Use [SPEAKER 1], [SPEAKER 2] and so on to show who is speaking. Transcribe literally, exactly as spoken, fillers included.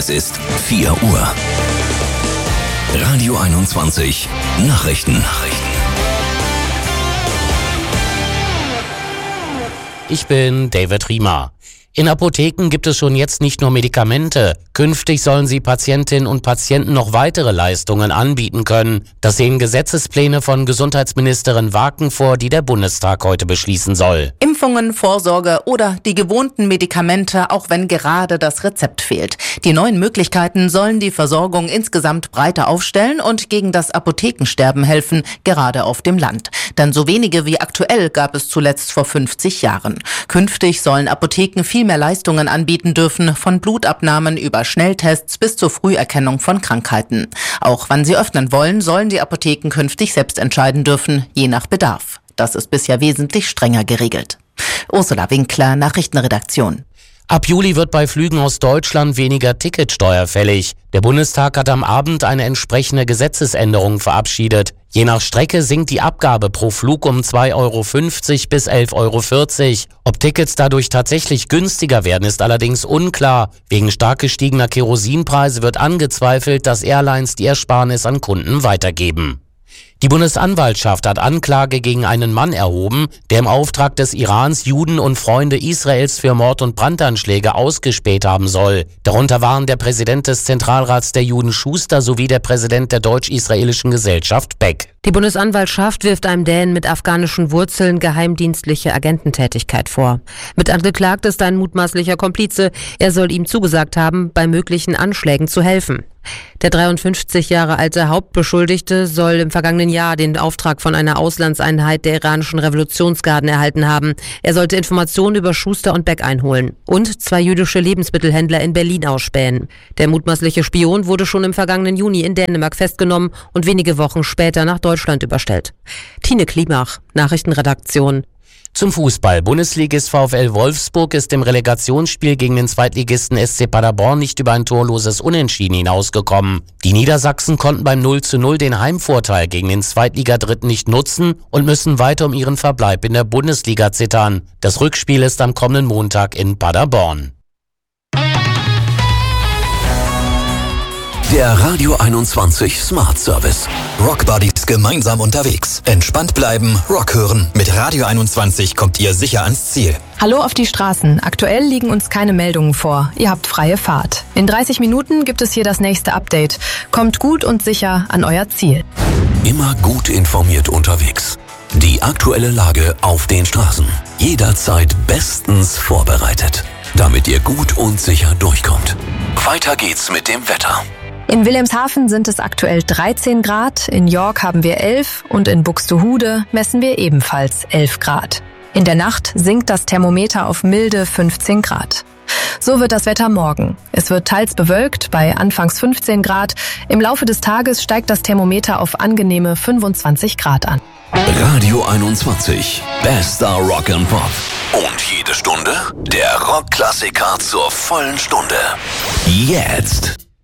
[SPEAKER 1] Es ist vier Uhr. Radio einundzwanzig Nachrichten. Nachrichten.
[SPEAKER 2] Ich bin David Riemer. In Apotheken gibt es schon jetzt nicht nur Medikamente. Künftig sollen sie Patientinnen und Patienten noch weitere Leistungen anbieten können. Das sehen Gesetzespläne von Gesundheitsministerin Waken vor, die der Bundestag heute beschließen soll.
[SPEAKER 3] Impfungen, Vorsorge oder die gewohnten Medikamente, auch wenn gerade das Rezept fehlt. Die neuen Möglichkeiten sollen die Versorgung insgesamt breiter aufstellen und gegen das Apothekensterben helfen, gerade auf dem Land. Denn so wenige wie aktuell gab es zuletzt vor fünfzig Jahren. Künftig sollen Apotheken viel mehr Leistungen anbieten dürfen, von Blutabnahmen über Schnelltests bis zur Früherkennung von Krankheiten. Auch wann sie öffnen wollen, sollen die Apotheken künftig selbst entscheiden dürfen, je nach Bedarf. Das ist bisher wesentlich strenger geregelt. Ursula Winkler, Nachrichtenredaktion.
[SPEAKER 2] Ab Juli wird bei Flügen aus Deutschland weniger Ticketsteuer fällig. Der Bundestag hat am Abend eine entsprechende Gesetzesänderung verabschiedet. Je nach Strecke sinkt die Abgabe pro Flug um zwei Euro fünfzig bis elf Euro vierzig. Ob Tickets dadurch tatsächlich günstiger werden, ist allerdings unklar. Wegen stark gestiegener Kerosinpreise wird angezweifelt, dass Airlines die Ersparnis an Kunden weitergeben. Die Bundesanwaltschaft hat Anklage gegen einen Mann erhoben, der im Auftrag des Irans Juden und Freunde Israels für Mord- und Brandanschläge ausgespäht haben soll. Darunter waren der Präsident des Zentralrats der Juden Schuster sowie der Präsident der deutsch-israelischen Gesellschaft Beck.
[SPEAKER 4] Die Bundesanwaltschaft wirft einem Dänen mit afghanischen Wurzeln geheimdienstliche Agententätigkeit vor. Mit angeklagt ist ein mutmaßlicher Komplize. Er soll ihm zugesagt haben, bei möglichen Anschlägen zu helfen. Der dreiundfünfzig Jahre alte Hauptbeschuldigte soll im vergangenen Jahr den Auftrag von einer Auslandseinheit der iranischen Revolutionsgarden erhalten haben. Er sollte Informationen über Schuster und Beck einholen und zwei jüdische Lebensmittelhändler in Berlin ausspähen. Der mutmaßliche Spion wurde schon im vergangenen Juni in Dänemark festgenommen und wenige Wochen später nach Deutschland überstellt. Tine Klimach, Nachrichtenredaktion.
[SPEAKER 2] Zum Fußball. Bundesligist VfL Wolfsburg ist im Relegationsspiel gegen den Zweitligisten S C Paderborn nicht über ein torloses Unentschieden hinausgekommen. Die Niedersachsen konnten beim null zu null den Heimvorteil gegen den Zweitligadritten nicht nutzen und müssen weiter um ihren Verbleib in der Bundesliga zittern. Das Rückspiel ist am kommenden Montag in Paderborn.
[SPEAKER 1] Der Radio einundzwanzig Smart Service.
[SPEAKER 5] Rockbuddies gemeinsam unterwegs. Entspannt bleiben, Rock hören. Mit Radio einundzwanzig kommt ihr sicher ans Ziel.
[SPEAKER 6] Hallo auf die Straßen. Aktuell liegen uns keine Meldungen vor. Ihr habt freie Fahrt. In dreißig Minuten gibt es hier das nächste Update. Kommt gut und sicher an euer Ziel.
[SPEAKER 1] Immer gut informiert unterwegs. Die aktuelle Lage auf den Straßen. Jederzeit bestens vorbereitet. Damit ihr gut und sicher durchkommt. Weiter geht's mit dem Wetter.
[SPEAKER 6] In Wilhelmshaven sind es aktuell dreizehn Grad, in York haben wir elf und in Buxtehude messen wir ebenfalls elf Grad. In der Nacht sinkt das Thermometer auf milde fünfzehn Grad. So wird das Wetter morgen. Es wird teils bewölkt bei anfangs fünfzehn Grad. Im Laufe des Tages steigt das Thermometer auf angenehme fünfundzwanzig Grad an.
[SPEAKER 1] Radio einundzwanzig. Bester Rock and Pop. Und jede Stunde der Rockklassiker zur vollen Stunde. Jetzt.